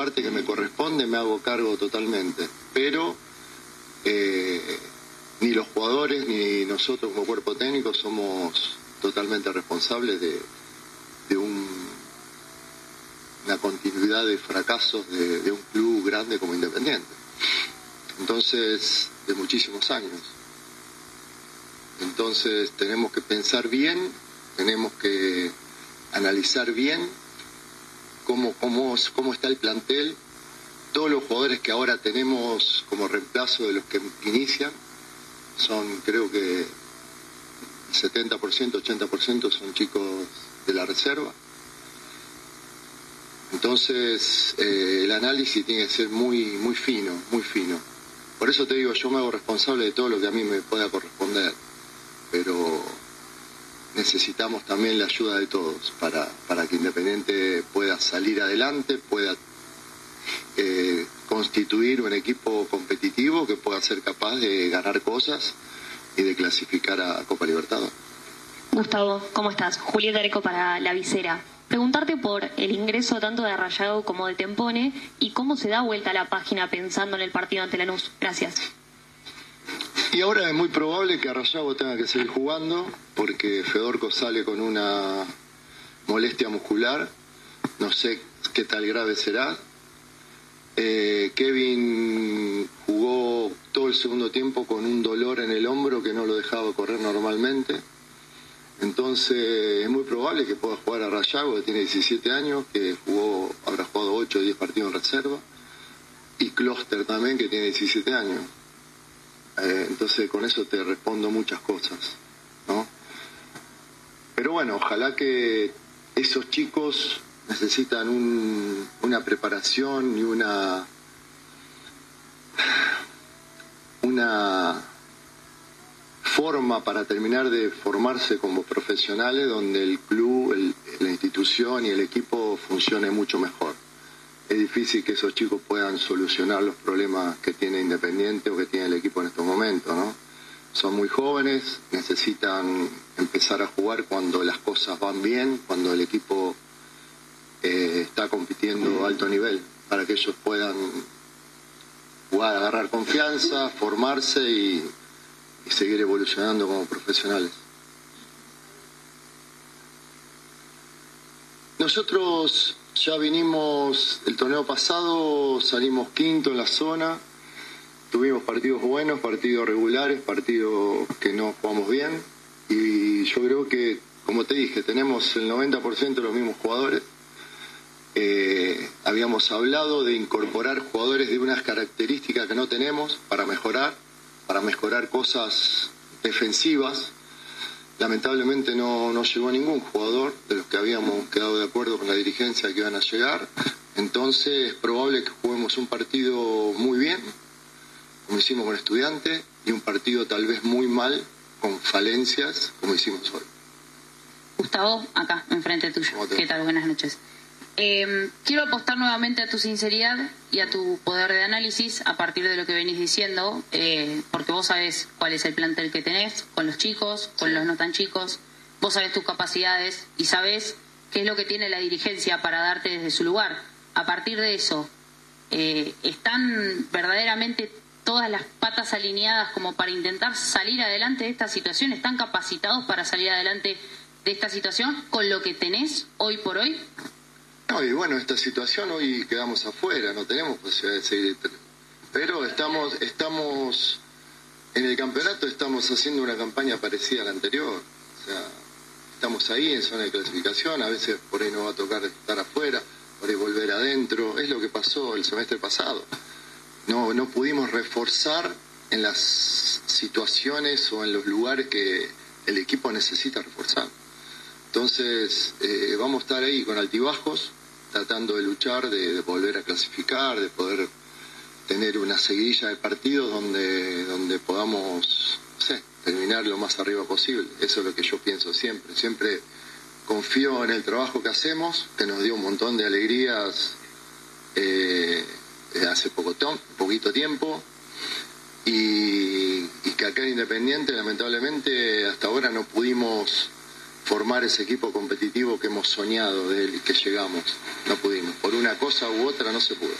parte que me corresponde me hago cargo totalmente, pero ni los jugadores ni nosotros como cuerpo técnico somos totalmente responsables de una continuidad de fracasos de un club grande como Independiente. Entonces, de muchísimos años. Entonces tenemos que pensar bien, tenemos que analizar bien cómo está el plantel. Todos los jugadores que ahora tenemos como reemplazo de los que inician son, creo que el 70%, 80% son chicos de la reserva. Entonces el análisis tiene que ser muy, muy fino, muy fino. Por eso te digo, yo me hago responsable de todo lo que a mí me pueda corresponder, pero necesitamos también la ayuda de todos para que Independiente pueda salir adelante, pueda constituir un equipo competitivo que pueda ser capaz de ganar cosas y de clasificar a Copa Libertadores. Gustavo, ¿cómo estás? Julieta Areco para La Visera. Preguntarte por el ingreso tanto de Rayago como de Tempone y cómo se da vuelta la página pensando en el partido ante Lanús. Gracias. Y ahora es muy probable que Rayago tenga que seguir jugando porque Fedorco sale con una molestia muscular. No sé qué tal grave será. Kevin jugó todo el segundo tiempo con un dolor en el hombro que no lo dejaba correr normalmente. Entonces es muy probable que pueda jugar a Rayago, que tiene 17 años, que habrá jugado 8 o 10 partidos en reserva. Y Kloster también, que tiene 17 años. Entonces con eso te respondo muchas cosas, ¿no? Pero bueno, ojalá que esos chicos necesitan una preparación y una forma para terminar de formarse como profesionales donde el club, la institución y el equipo funcione mucho mejor. Es difícil que esos chicos puedan solucionar los problemas que tiene Independiente o que tiene el equipo en estos momentos, ¿no? Son muy jóvenes, necesitan empezar a jugar cuando las cosas van bien, cuando el equipo está compitiendo a alto nivel, para que ellos puedan jugar, agarrar confianza, formarse y seguir evolucionando como profesionales. Nosotros ya vinimos, el torneo pasado salimos quinto en la zona, tuvimos partidos buenos, partidos regulares, partidos que no jugamos bien, y yo creo que, como te dije, tenemos el 90% de los mismos jugadores. Habíamos hablado de incorporar jugadores de unas características que no tenemos para mejorar cosas defensivas. Lamentablemente no llegó ningún jugador de los que habíamos quedado de acuerdo con la dirigencia que iban a llegar. Entonces es probable que juguemos un partido muy bien, como hicimos con Estudiantes, y un partido tal vez muy mal, con falencias, como hicimos hoy. Gustavo, acá, enfrente tuyo. ¿Qué tal? Buenas noches. Quiero apostar nuevamente a tu sinceridad y a tu poder de análisis a partir de lo que venís diciendo, porque vos sabés cuál es el plantel que tenés, con los chicos, con los no tan chicos, vos sabés tus capacidades y sabés qué es lo que tiene la dirigencia para darte desde su lugar. A partir de eso, ¿están verdaderamente todas las patas alineadas como para intentar salir adelante de esta situación? ¿Están capacitados para salir adelante de esta situación con lo que tenés hoy por hoy? No, y bueno, esta situación hoy quedamos afuera, no tenemos posibilidad de seguir, pero estamos en el campeonato, estamos haciendo una campaña parecida a la anterior, o sea, estamos ahí en zona de clasificación, a veces por ahí nos va a tocar estar afuera, por ahí volver adentro, es lo que pasó el semestre pasado, no pudimos reforzar en las situaciones o en los lugares que el equipo necesita reforzar. Entonces vamos a estar ahí con altibajos, tratando de luchar, de volver a clasificar, de poder tener una seguidilla de partidos donde podamos, no sé, terminar lo más arriba posible. Eso es lo que yo pienso siempre. Siempre confío en el trabajo que hacemos, que nos dio un montón de alegrías hace poquito tiempo, y que acá en Independiente, lamentablemente, hasta ahora no pudimos formar ese equipo competitivo que hemos soñado de él y que llegamos. No pudimos. Por una cosa u otra no se pudo.